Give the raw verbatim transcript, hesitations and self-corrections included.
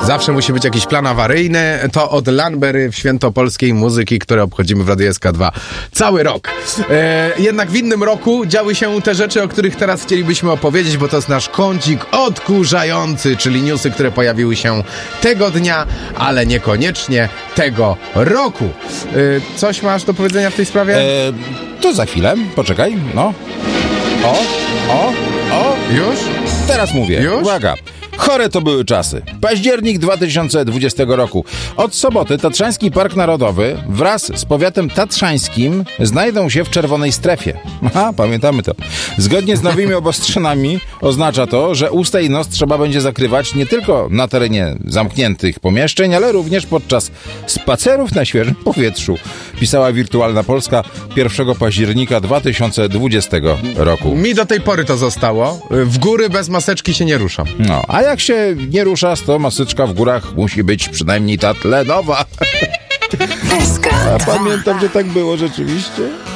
Zawsze musi być jakiś plan awaryjny. To od Lanbery w Święto Polskiej Muzyki, które obchodzimy w Radiu S K dwa cały rok. E, jednak w innym roku działy się te rzeczy, o których teraz chcielibyśmy opowiedzieć, bo to jest nasz kącik odkurzający, czyli newsy, które pojawiły się tego dnia, ale niekoniecznie tego roku. E, coś masz do powiedzenia w tej sprawie? E, to za chwilę, poczekaj, no. O, o, o. Już? Teraz mówię. Już? Uwaga. Chore to były czasy. Październik dwa tysiące dwudziestego roku. Od soboty Tatrzański Park Narodowy wraz z powiatem tatrzańskim znajdą się w czerwonej strefie. Aha, pamiętamy to. Zgodnie z nowymi obostrzeniami oznacza to, że usta i nos trzeba będzie zakrywać nie tylko na terenie zamkniętych pomieszczeń, ale również podczas spacerów na świeżym powietrzu. Pisała Wirtualna Polska pierwszego października dwa tysiące dwudziestego roku. Mi do tej pory to zostało. W góry bez maseczki się nie ruszam. No, a jak się nie rusza, to maseczka w górach musi być przynajmniej ta tlenowa. A pamiętam, że tak było rzeczywiście.